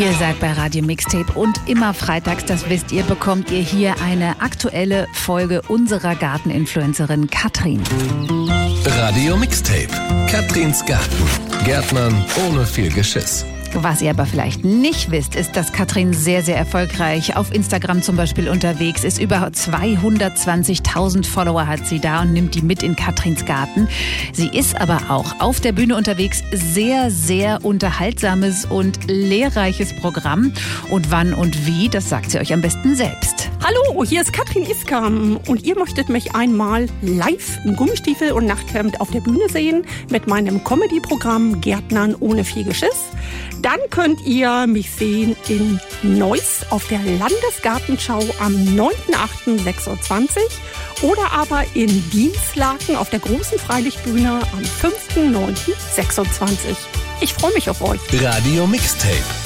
Ihr seid bei Radio Mixtape und immer freitags, das wisst ihr, bekommt ihr hier eine aktuelle Folge unserer Garteninfluencerin Katrin. Radio Mixtape. Katrins Garten. Gärtnern ohne viel Geschiss. Was ihr aber vielleicht nicht wisst, ist, dass Katrin sehr, sehr erfolgreich auf Instagram zum Beispiel unterwegs ist. Über 220.000 Follower hat sie da und nimmt die mit in Katrins Garten. Sie ist aber auch auf der Bühne unterwegs. Sehr, sehr unterhaltsames und lehrreiches Programm. Und wann und wie, das sagt sie euch am besten selbst. Hallo, hier ist Katrin Iskam und ihr möchtet mich einmal live im Gummistiefel und Nachthemd auf der Bühne sehen mit meinem Comedy-Programm Gärtnern ohne viel Geschiss. Dann könnt ihr mich sehen in Neuss auf der Landesgartenschau am 9.8.26 oder aber in Dienstlaken auf der großen Freilichtbühne am 5.9.26. Ich freue mich auf euch. Radio Mixtape.